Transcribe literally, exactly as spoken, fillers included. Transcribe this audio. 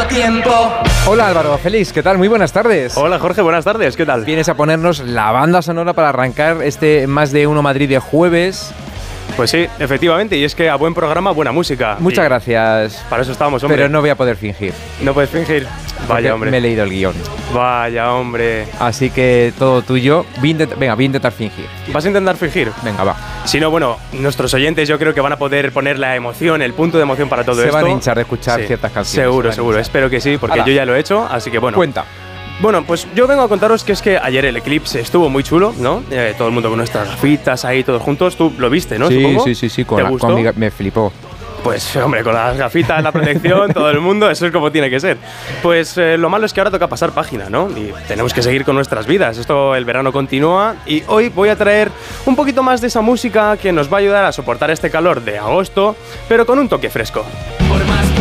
tanto tiempo. Hola Álvaro, Félix, ¿qué tal? Muy buenas tardes. Hola Jorge, buenas tardes, ¿qué tal? Vienes a ponernos la banda sonora para arrancar este Más de Uno Madrid de jueves. Pues sí, efectivamente, y es que a buen programa, buena música. Muchas y gracias. Para eso estábamos, hombre. Pero no voy a poder fingir. ¿No puedes fingir? Vaya, hombre. Me he leído el guión. Vaya, hombre. Así que todo tuyo. Voy a intent- Venga, voy a intentar fingir. ¿Vas a intentar fingir? Venga, va. Si no, bueno, nuestros oyentes yo creo que van a poder poner la emoción, el punto de emoción para todo Se esto. van a hinchar de escuchar Sí, ciertas canciones. Seguro, Se van a seguro. hinchar. Espero que sí, porque Hala. yo ya lo he hecho, así que bueno. Cuenta. Bueno, pues yo vengo a contaros que es que ayer el eclipse estuvo muy chulo, ¿no? Eh, todo el mundo con nuestras gafitas ahí, todos juntos. Tú lo viste, ¿no? Sí, Supongo. sí, sí, sí, con, ¿Te la, gustó? con mi ga- me flipó. Pues hombre, con las gafitas, la protección, todo el mundo, eso es como tiene que ser. Pues eh, lo malo es que ahora toca pasar página, ¿no? Y tenemos que seguir con nuestras vidas. Esto, el verano continúa y hoy voy a traer un poquito más de esa música que nos va a ayudar a soportar este calor de agosto, pero con un toque fresco.